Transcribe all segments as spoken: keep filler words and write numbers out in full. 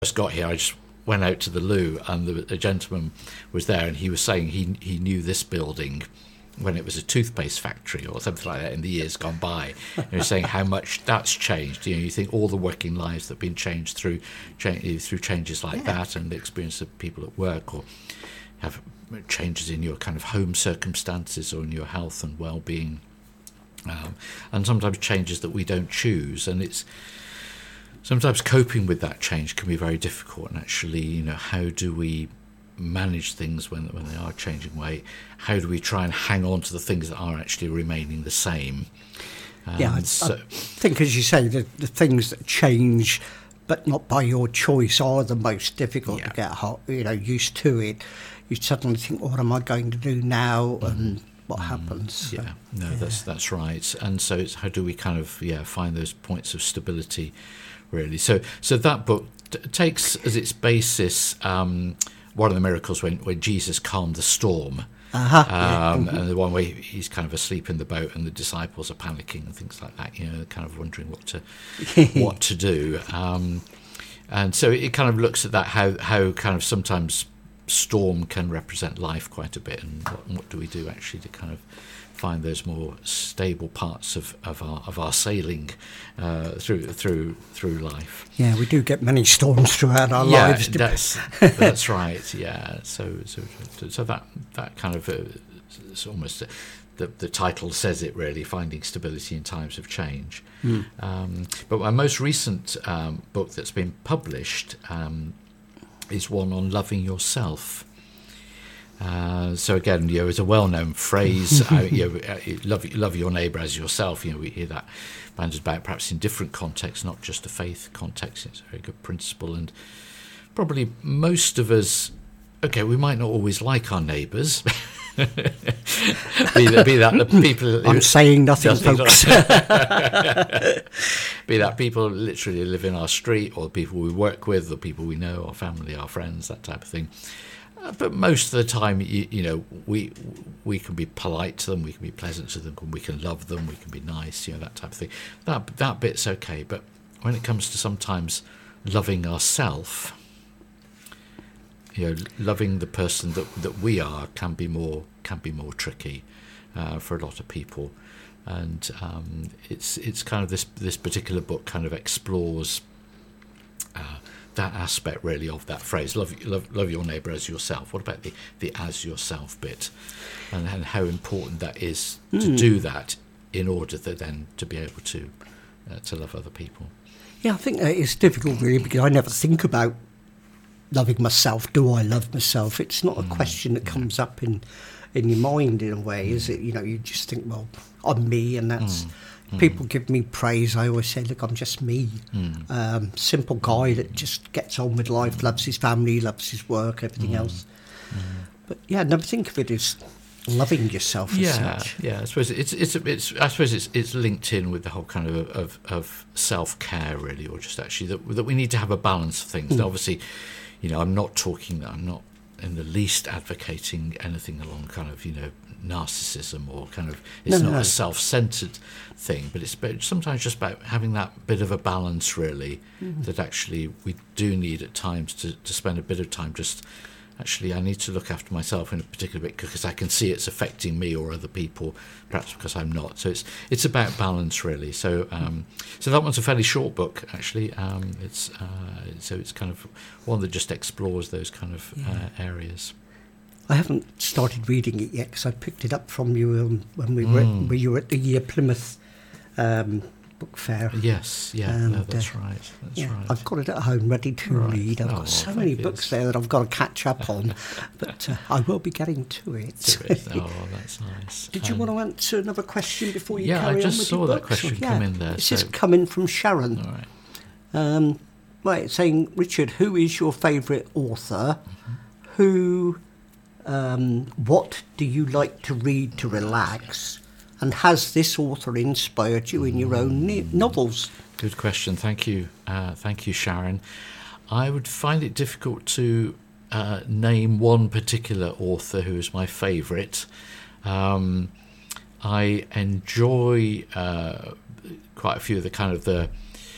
first got here, I just went out to the loo, and the, a gentleman was there, and he was saying he he knew this building when it was a toothpaste factory or something like that in the years gone by. And he was saying how much that's changed. You know, you think all the working lives that have been changed through cha- through changes like yeah. that, and the experience of people at work, or have changes in your kind of home circumstances or in your health and well-being, um, and sometimes changes that we don't choose, and it's sometimes coping with that change can be very difficult. And actually, you know, how do we manage things when when they are changing way? How do we try and hang on to the things that are actually remaining the same? Um, yeah, I, so, I think, as you say, the, the things that change, but not by your choice, are the most difficult yeah. to get hot, you know, used to it. You suddenly think, what am I going to do now? And what mm, happens? So, yeah, no, yeah. that's that's right. And so it's how do we kind of yeah find those points of stability, really. So so that book t- takes as its basis um, one of the miracles when, when Jesus calmed the storm. Uh-huh. Um, yeah. mm-hmm. And the one where he's kind of asleep in the boat and the disciples are panicking and things like that, you know, kind of wondering what to what to do. Um, and so it kind of looks at that, how how kind of sometimes storm can represent life quite a bit, and what, what do we do actually to kind of find those more stable parts of, of our of our sailing uh, through through through life. Yeah, we do get many storms throughout our yeah, lives. That's that's right. Yeah, so so so that that kind of uh, it's almost uh, the the title says it really, finding stability in times of change. Mm. Um, but my most recent um, book that's been published um, is one on loving yourself. Uh, so again, you know, it's a well-known phrase. uh, you know, love love your neighbour as yourself. You know, we hear that bandied about, perhaps in different contexts, not just a faith context. It's a very good principle, and probably most of us, okay, we might not always like our neighbours. be, that, be that the people. I'm saying nothing, folks. Be that people literally live in our street, or people we work with, or people we know, our family, our friends, that type of thing. Uh, but most of the time, you, you know, we we can be polite to them, we can be pleasant to them, we can love them, we can be nice, you know, that type of thing. That that bit's okay. But when it comes to sometimes loving ourselves, you know, loving the person that that we are can be more can be more tricky uh, for a lot of people. And um, it's it's kind of this this particular book kind of explores Uh, that aspect really of that phrase, love love, love your neighbour as yourself. What about the, the as yourself bit, and, and how important that is to mm. do that in order to then to be able to uh, to love other people. Yeah, I think that it's difficult really, because I never think about loving myself. Do I love myself? It's not a mm. question that comes up in in your mind in a way, mm. is it? You know, you just think, well, I'm me, and that's. Mm. People give me praise. I always say, look, I'm just me. Mm. Um, simple guy that just gets on with life, loves his family, loves his work, everything mm. else. Mm. But yeah, never think of it as loving yourself as yeah, such. Yeah, I suppose it's it's it's I suppose it's it's linked in with the whole kind of of, of self care really, or just actually that that we need to have a balance of things. Mm. Now, obviously, you know, I'm not talking. I'm not in the least advocating anything along kind of, you know, narcissism or kind of, it's no, not no. a self-centered thing, but it's about, sometimes just about having that bit of a balance really, mm-hmm. that actually we do need at times to, to spend a bit of time just actually I need to look after myself in a particular bit because I can see it's affecting me or other people, perhaps because I'm not. So it's it's about balance really. So um, so that one's a fairly short book actually. Um, it's uh, so it's kind of one that just explores those kind of yeah. uh, areas. I haven't started reading it yet because I picked it up from you um, when we were mm. when you were at the uh, Plymouth um, book fair. Yes, yeah, and, no, that's uh, right. That's yeah, right. I've got it at home ready to right. read. I've oh, got so well, many you. books there that I've got to catch up on, but uh, I will be getting to it. to it. Oh, that's nice. Did you um, want to answer another question before you yeah, carry on I just with saw your that books? question yeah, come in there. This so. is coming from Sharon. All right. Um, right, saying, Richard, who is your favourite author? Mm-hmm. Who... Um, what do you like to read to relax, and has this author inspired you in your own ne- novels? Good question. Thank you. Uh, thank you, Sharon. I would find it difficult to uh, name one particular author who is my favourite. Um, I enjoy uh, quite a few of the kind of the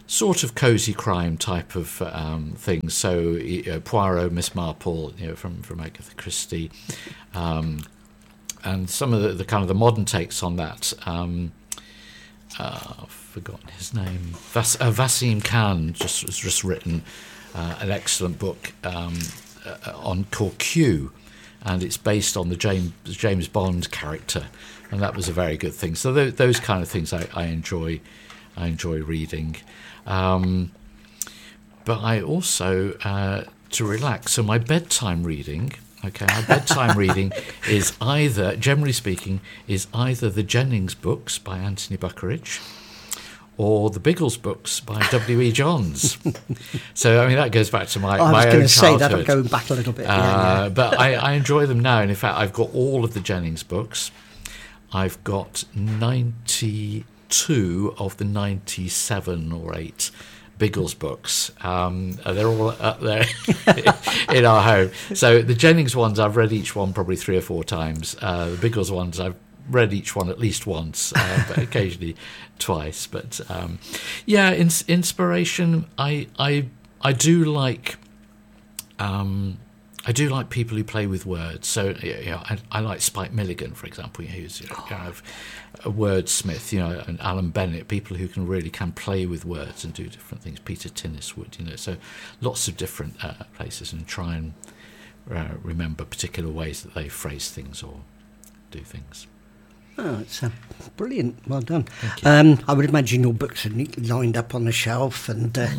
sort of cosy crime type of um, things. So you know, Poirot, Miss Marple, you know, from from Agatha Christie, um, and some of the, the kind of the modern takes on that. Um, uh, I've forgotten his name. Vas- uh, Vasim Khan just was just written uh, an excellent book um, uh, on called Q, and it's based on the James James Bond character, and that was a very good thing. So th- those kind of things I, I enjoy. I enjoy reading. Um, but I also, uh, to relax, so my bedtime reading, okay, my bedtime reading is either, generally speaking, is either the Jennings books by Anthony Buckeridge or the Biggles books by W E Johns. So, I mean, that goes back to my, I my was own going to say that, childhood. I'm going back a little bit. Uh, yeah, yeah. But I, I enjoy them now, and in fact, I've got all of the Jennings books. I've got ninety... two of the ninety-seven or eight Biggles books. Um, they're all up there in our home. So the Jennings ones, I've read each one probably three or four times. Uh, the Biggles ones, I've read each one at least once, uh, but occasionally twice. But um, yeah, in, inspiration, I, I, I do like... Um, I do like people who play with words. So, you know, I, I like Spike Milligan, for example, who's you know, kind of a wordsmith, you know, and Alan Bennett, people who can really can play with words and do different things. Peter Tinniswood, you know, so lots of different uh, places, and try and uh, remember particular ways that they phrase things or do things. Oh, it's uh, brilliant. Well done. Thank you. Um, I would imagine your books are neatly lined up on the shelf. And uh,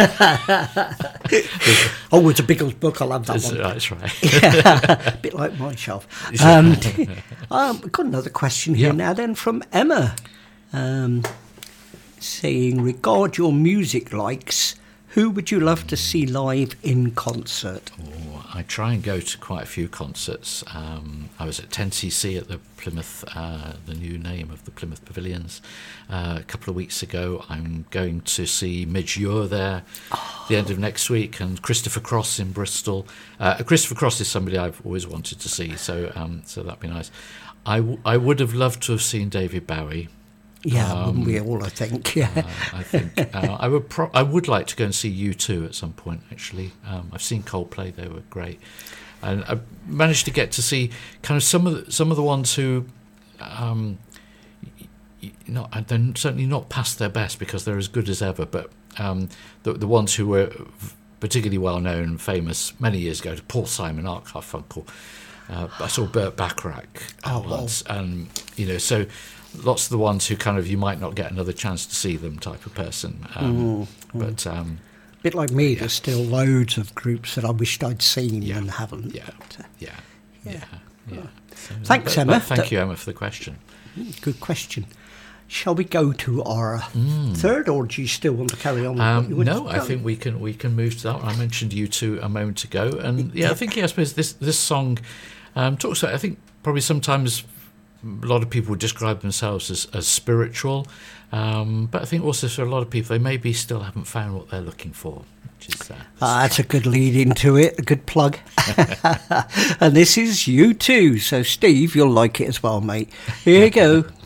oh, it's a Biggles book. I'll have that That's, one. that's right. Yeah, a bit like my shelf. Um, um, we've got another question here Yeah. now then from Emma, um, saying, regard your music likes, who would you love to see live in concert? Oh, I try and go to quite a few concerts. Um, I was at ten C C at the Plymouth, uh, the new name of the Plymouth Pavilions, uh, a couple of weeks ago. I'm going to see Midge Ure there oh. the end of next week, and Christopher Cross in Bristol. Uh, Christopher Cross is somebody I've always wanted to see, so um, so that'd be nice. I, w- I would have loved to have seen David Bowie. Yeah, Um, wouldn't we all, I think. Yeah. Uh, I think uh, I would. Pro- I would like to go and see U two at some point. Actually, um, I've seen Coldplay; they were great, and I managed to get to see kind of some of the, some of the ones who, um, y- y- not they're certainly not past their best because they're as good as ever. But um, the the ones who were particularly well known and famous many years ago, Paul Simon, Art Garfunkel. Uh, I saw Burt Bacharach uh, Oh, once, and you know so. Lots of the ones who kind of you might not get another chance to see them type of person. Um, Mm, mm. But um, A bit like me, yeah. there's still loads of groups that I wished I'd seen Yeah. and haven't. yeah, But, uh, yeah, yeah, Yeah. yeah. So, Thanks, but- Emma. but thank That- you, Emma, for the question. good question. Shall we go to our third, or do you still want to carry on with what you Um, would- no, I think we can we can move to that one. I mentioned U two a moment ago, and yeah, I think yeah, I suppose this this song um, talks about. I think probably sometimes a lot of people would describe themselves as, as spiritual, um, but I think also for a lot of people they maybe still haven't found what they're looking for, which is uh, Ah, that's a good lead into it, a good plug. And this is U two, so Steve, you'll like it as well, mate. Here you go.